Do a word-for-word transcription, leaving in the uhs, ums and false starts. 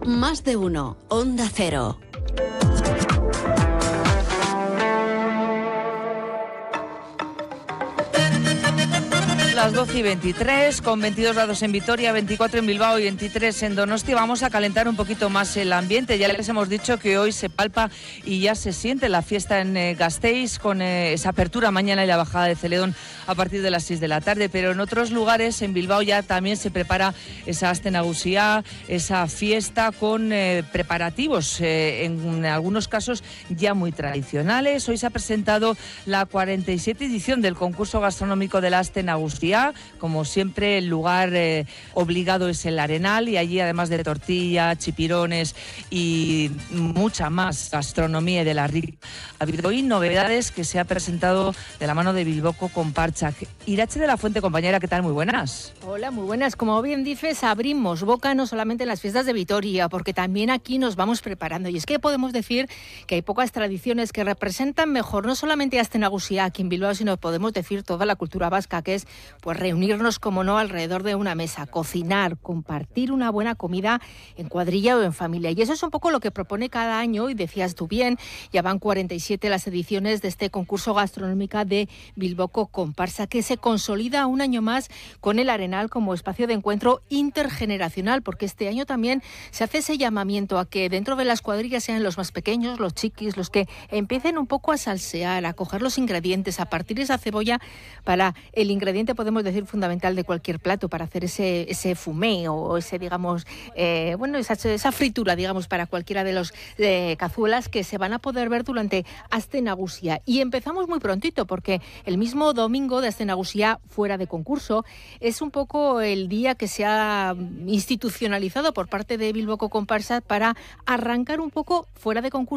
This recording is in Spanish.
Más de uno. Onda Cero. Las doce y veintitrés, con veintidós grados en Vitoria, veinticuatro en Bilbao y veintitrés en Donosti. Vamos a calentar un poquito más el ambiente. Ya les hemos dicho que hoy se palpa y ya se siente la fiesta en eh, Gasteiz, con eh, esa apertura mañana y la bajada de Celedón a partir de las seis de la tarde. Pero en otros lugares, en Bilbao, ya también se prepara esa Aste Nagusia, esa fiesta con eh, preparativos, eh, en algunos casos ya muy tradicionales. Hoy se ha presentado la cuarenta y siete edición del concurso gastronómico de la Aste Nagusia. Como siempre, el lugar eh, obligado es el Arenal, y allí, además de tortilla, chipirones y mucha más gastronomía y de la rica, ha habido hoy novedades que se ha presentado de la mano de Bilboko Konpartsak. Irache de la Fuente, compañera, ¿qué tal? Muy buenas. Hola, muy buenas. Como bien dices, abrimos boca no solamente en las fiestas de Vitoria, porque también aquí nos vamos preparando. Y es que podemos decir que hay pocas tradiciones que representan mejor no solamente a Aste Nagusia aquí en Bilbao, sino podemos decir toda la cultura vasca, que es pues reunirnos, como no, alrededor de una mesa, cocinar, compartir una buena comida en cuadrilla o en familia. Y eso es un poco lo que propone cada año, y decías tú bien, ya van cuarenta y siete las ediciones de este concurso gastronómico de Bilboko Konpartsak, que se consolida un año más con el Arenal como espacio de encuentro intergeneracional, porque este año también se hace ese llamamiento a que dentro de las cuadrillas sean los más pequeños, los chiquis, los que empiecen un poco a salsear, a coger los ingredientes, a partir esa cebolla para el ingrediente, podemos decir, fundamental de cualquier plato, para hacer ese, ese fumé o ese, digamos, eh, bueno, esa, esa fritura, digamos, para cualquiera de los eh, cazuelas que se van a poder ver durante Aste Nagusia. Y empezamos muy prontito, porque el mismo domingo de Aste Nagusia, fuera de concurso, es un poco el día que se ha institucionalizado por parte de Bilboko Konpartsak para arrancar un poco fuera de concurso